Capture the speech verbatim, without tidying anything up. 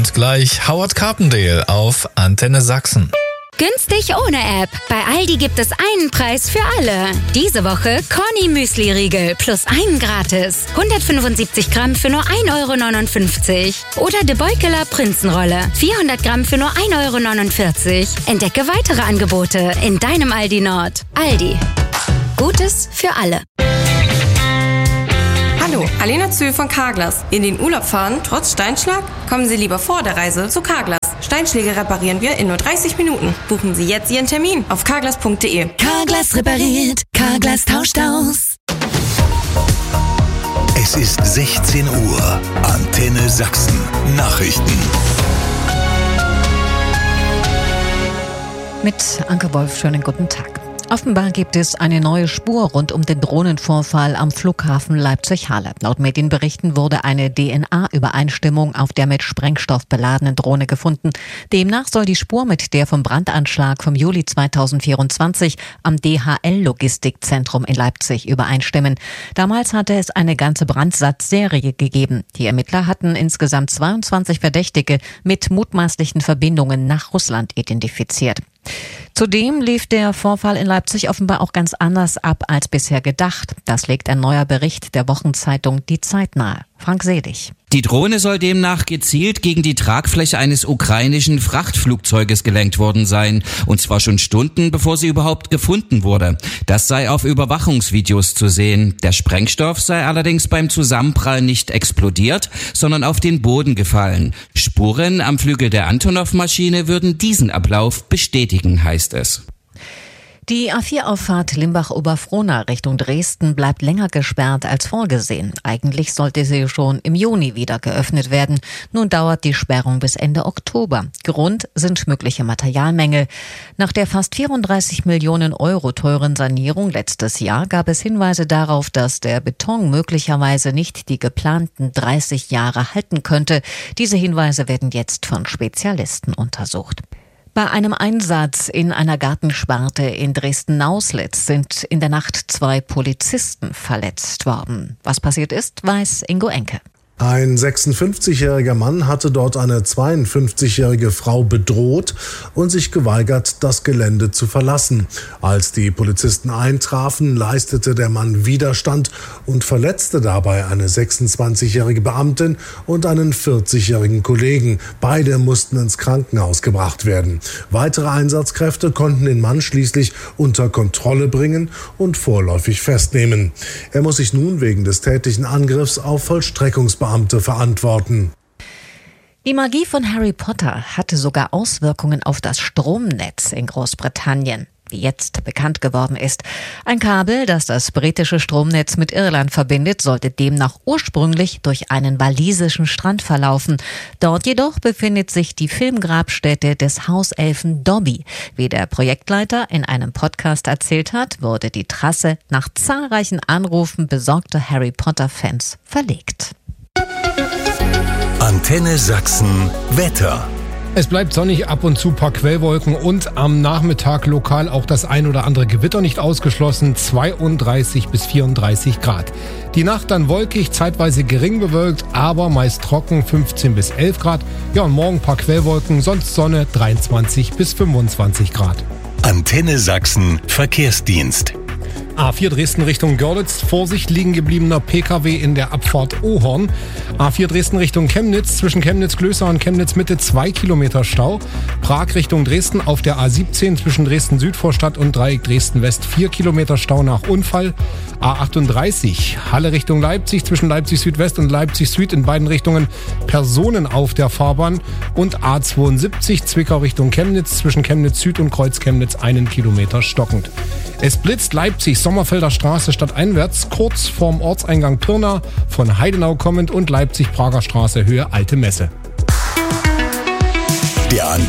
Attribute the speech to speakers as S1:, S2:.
S1: Und gleich Howard Carpendale auf Antenne Sachsen.
S2: Günstig ohne App. Bei Aldi gibt es einen Preis für alle. Diese Woche Corny Müsli-Riegel plus einen gratis. hundertfünfundsiebzig Gramm für nur ein Euro neunundfünfzig. Oder De Beukeler Prinzenrolle. vierhundert Gramm für nur ein Euro neunundvierzig. Entdecke weitere Angebote in deinem Aldi Nord. Aldi. Gutes für alle.
S3: Hallo, Alena Zühl von Carglass. In den Urlaub fahren, trotz Steinschlag? Kommen Sie lieber vor der Reise zu Carglass. Steinschläge reparieren wir in nur dreißig Minuten. Buchen Sie jetzt Ihren Termin auf carglass punkt de.
S4: Carglass repariert, Carglass tauscht aus.
S5: Es ist sechzehn Uhr. Antenne Sachsen. Nachrichten.
S6: Mit Anke Wolf, schönen guten Tag. Offenbar gibt es eine neue Spur rund um den Drohnenvorfall am Flughafen Leipzig-Halle. Laut Medienberichten wurde eine D N A-Übereinstimmung auf der mit Sprengstoff beladenen Drohne gefunden. Demnach soll die Spur mit der vom Brandanschlag vom Juli zweitausendvierundzwanzig am D H L-Logistikzentrum in Leipzig übereinstimmen. Damals hatte es eine ganze Brandsatzserie gegeben. Die Ermittler hatten insgesamt zweiundzwanzig Verdächtige mit mutmaßlichen Verbindungen nach Russland identifiziert. Zudem lief der Vorfall in Leipzig offenbar auch ganz anders ab als bisher gedacht. Das legt ein neuer Bericht der Wochenzeitung Die Zeit nahe. Frank Selig.
S7: Die Drohne soll demnach gezielt gegen die Tragfläche eines ukrainischen Frachtflugzeuges gelenkt worden sein. Und zwar schon Stunden, bevor sie überhaupt gefunden wurde. Das sei auf Überwachungsvideos zu sehen. Der Sprengstoff sei allerdings beim Zusammenprall nicht explodiert, sondern auf den Boden gefallen. Spuren am Flügel der Antonov-Maschine würden diesen Ablauf bestätigen, heißt es.
S6: Die A vier Auffahrt Limbach-Oberfrohna Richtung Dresden bleibt länger gesperrt als vorgesehen. Eigentlich sollte sie schon im Juni wieder geöffnet werden. Nun dauert die Sperrung bis Ende Oktober. Grund sind mögliche Materialmängel. Nach der fast vierunddreißig Millionen Euro teuren Sanierung letztes Jahr gab es Hinweise darauf, dass der Beton möglicherweise nicht die geplanten dreißig Jahre halten könnte. Diese Hinweise werden jetzt von Spezialisten untersucht. Bei einem Einsatz in einer Gartensparte in Dresden-Nauslitz sind in der Nacht zwei Polizisten verletzt worden. Was passiert ist, weiß Ingo Enke.
S8: Ein sechsundfünfzigjähriger Mann hatte dort eine zweiundfünfzigjährige Frau bedroht und sich geweigert, das Gelände zu verlassen. Als die Polizisten eintrafen, leistete der Mann Widerstand und verletzte dabei eine sechsundzwanzigjährige Beamtin und einen vierzigjährigen Kollegen. Beide mussten ins Krankenhaus gebracht werden. Weitere Einsatzkräfte konnten den Mann schließlich unter Kontrolle bringen und vorläufig festnehmen. Er muss sich nun wegen des tätlichen Angriffs auf Vollstreckungsbeamte verantworten.
S6: Die Magie von Harry Potter hatte sogar Auswirkungen auf das Stromnetz in Großbritannien, wie jetzt bekannt geworden ist. Ein Kabel, das das britische Stromnetz mit Irland verbindet, sollte demnach ursprünglich durch einen walisischen Strand verlaufen. Dort jedoch befindet sich die Filmgrabstätte des Hauselfen Dobby. Wie der Projektleiter in einem Podcast erzählt hat, wurde die Trasse nach zahlreichen Anrufen besorgter Harry Potter-Fans verlegt.
S5: Antenne Sachsen Wetter.
S9: Es bleibt sonnig, ab und zu paar Quellwolken und am Nachmittag lokal auch das ein oder andere Gewitter nicht ausgeschlossen, zweiunddreißig bis vierunddreißig Grad. Die Nacht dann wolkig, zeitweise gering bewölkt, aber meist trocken, fünfzehn bis elf Grad. Ja, und morgen paar Quellwolken, sonst Sonne, dreiundzwanzig bis fünfundzwanzig Grad.
S5: Antenne Sachsen Verkehrsdienst.
S9: A vier Dresden Richtung Görlitz, Vorsicht, liegen gebliebener P K W in der Abfahrt Ohorn. A vier Dresden Richtung Chemnitz, zwischen Chemnitz-Glößer und Chemnitz-Mitte zwei Kilometer Stau. Prag Richtung Dresden auf der A siebzehn zwischen Dresden-Südvorstadt und Dreieck Dresden-West vier Kilometer Stau nach Unfall. A achtunddreißig, Halle Richtung Leipzig, zwischen Leipzig-Südwest und Leipzig-Süd in beiden Richtungen Personen auf der Fahrbahn. Und A zweiundsiebzig, Zwickau Richtung Chemnitz, zwischen Chemnitz-Süd und Kreuz Chemnitz einen Kilometer stockend. Es blitzt Leipzig, Sommerfelder Straße stadteinwärts, kurz vorm Ortseingang Pirna, von Heidenau kommend und Leipzig-Prager Straße Höhe Alte Messe.
S5: Der